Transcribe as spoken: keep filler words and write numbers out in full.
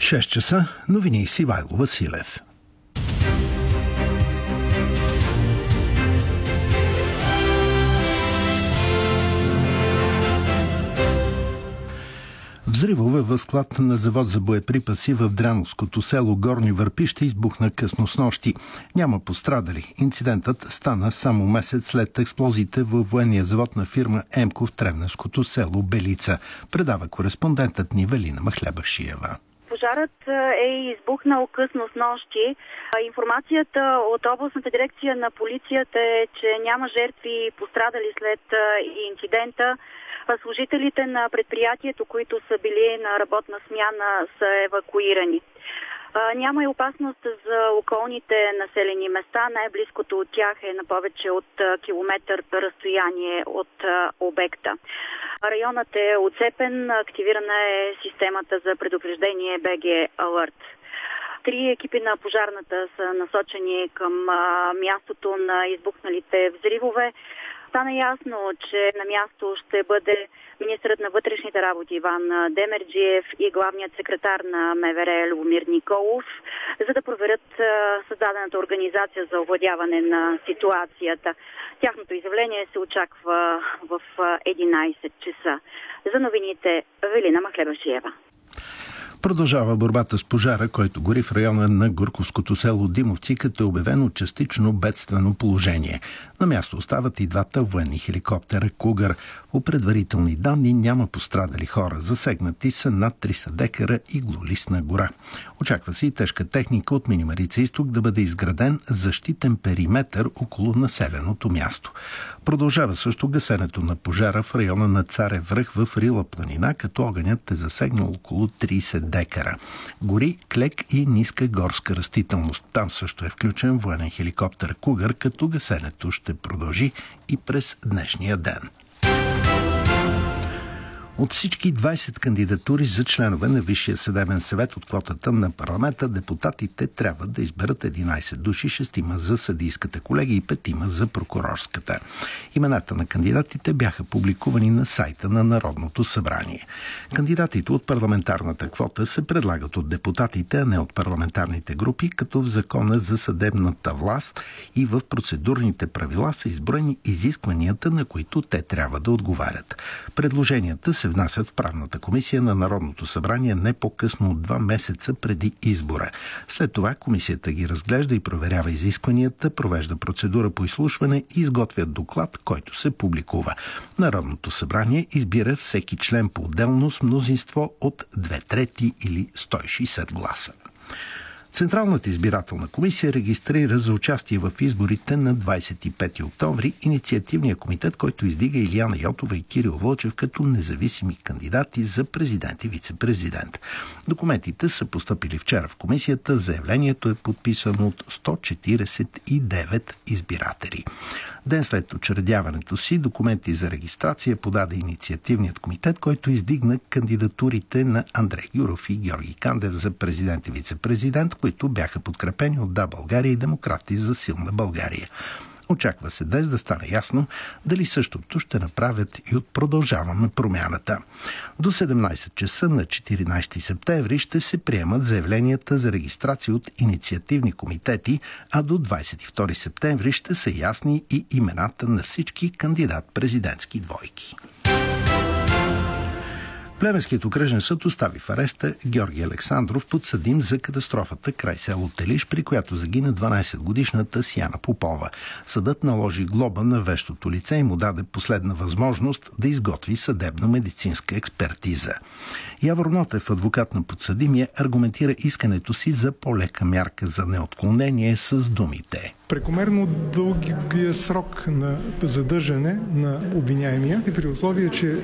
шест часа, новини с Ивайло Василев. Взривове в склад на завод за боеприпаси в Дряновското село Горни Върпище избухна късно снощи. Няма пострадали. Инцидентът стана само месец след експлозиите във военния завод на фирма Емко в Тревненското село Белица. Предава кореспондентът ни Велина Махлебашиева. Пожарът е избухнал късно снощи. Информацията от областната дирекция на полицията е, че няма жертви пострадали след инцидента. Служителите на предприятието, които са били на работна смяна, са евакуирани. Няма и опасност за околните населени места. Най-близкото от тях е на повече от километър разстояние от обекта. Районът е отцепен, активирана е системата за предупреждение би джи Alert. Три екипи на пожарната са насочени към мястото на избухналите взривове. Стана ясно, че на място ще бъде министърът на вътрешните работи Иван Демерджиев и главният секретар на МВР Любомир Николов, за да проверят създадената организация за овладяване на ситуацията. Тяхното изявление се очаква в единайсет часа. За новините Велина Махлебашиева. Продължава борбата с пожара, който гори в района на Гурковското село Димовци, като е обявено частично бедствено положение. На място остават и двата военни хеликоптера Кугър. По предварителни данни няма пострадали хора. Засегнати са над триста декара иглолистна гора. Очаква се и тежка техника от Мини Марица изток да бъде изграден защитен периметър около населеното място. Продължава също гасенето на пожара в района на Царев връх в Рила планина, като огънят е засегнал около трийсет декара. Гори клек и ниска горска растителност. Там също е включен военен хеликоптер Кугър, като гасенето ще продължи и през днешния ден. От всички двайсет кандидатури за членове на Висшия съдебен съвет от квотата на парламента, депутатите трябва да изберат единайсет души, шестима за съдийската колегия и петима за прокурорската. Имената на кандидатите бяха публикувани на сайта на Народното събрание. Кандидатите от парламентарната квота се предлагат от депутатите, а не от парламентарните групи, като в Закона за съдебната власт и в процедурните правила са изброени изискванията, на които те трябва да отговарят. Предложенията се внасят в правната комисия на Народното събрание не по-късно от два месеца преди избора. След това комисията ги разглежда и проверява изискванията, провежда процедура по изслушване и изготвя доклад, който се публикува. Народното събрание избира всеки член по-отделно с мнозинство от две трети или сто и шейсет гласа. Централната избирателна комисия регистрира за участие в изборите на двайсет и пети октомври инициативния комитет, който издига Илияна Йотова и Кирил Вълчев като независими кандидати за президент и вице-президент. Документите са постъпили вчера в комисията. Заявлението е подписано от сто четирийсет и девет избиратели. Ден след учредяването си документи за регистрация подаде инициативният комитет, който издигна кандидатурите на Андрей Гюров и Георги Кандев за президент и вице-президент, които бяха подкрепени от Да, България и Демократи за силна България. Очаква се днес да стане ясно дали същото ще направят и от Продължаваме промяната. До седемнайсет часа на четиринайсети септември ще се приемат заявленията за регистрация от инициативни комитети, а до двайсет и втори септември ще са ясни и имената на всички кандидат-президентски двойки. Плевенският окръжен съд остави в ареста Георги Александров, подсъдим за катастрофата край село Телиш, при която загина дванайсетгодишната Сияна Попова. Съдът наложи глоба на вещото лице и му даде последна възможност да изготви съдебно-медицинска експертиза. Явор Нотев, адвокат на подсъдимия, аргументира искането си за по-лека мярка за неотклонение с думите: прекомерно дългия срок на задържане на обвиняемия и при условие, че